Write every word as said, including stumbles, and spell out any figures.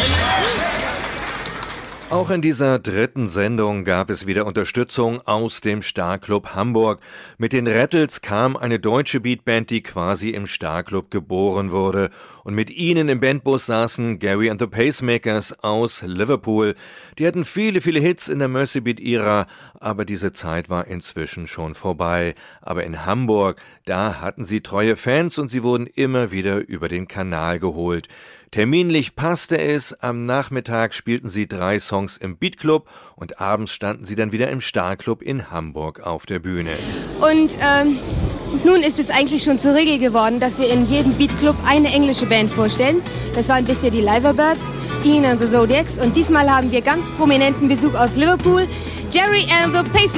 Auch in dieser dritten Sendung gab es wieder Unterstützung aus dem Starclub Hamburg. Mit den Rattles kam eine deutsche Beatband, die quasi im Starclub geboren wurde. Und mit ihnen im Bandbus saßen Gary and the Pacemakers aus Liverpool. Die hatten viele, viele Hits in der Mercy Beat-Ära, aber diese Zeit war inzwischen schon vorbei. Aber in Hamburg, da hatten sie treue Fans und sie wurden immer wieder über den Kanal geholt. Terminlich passte es, am Nachmittag spielten sie drei Songs im Beatclub und abends standen sie dann wieder im Starclub in Hamburg auf der Bühne. Und ähm, nun ist es eigentlich schon zur Regel geworden, dass wir in jedem Beatclub eine englische Band vorstellen. Das waren bisher die Liverbirds, Ian and the Zodiacs und diesmal haben wir ganz prominenten Besuch aus Liverpool, Jerry and the Pacemakers.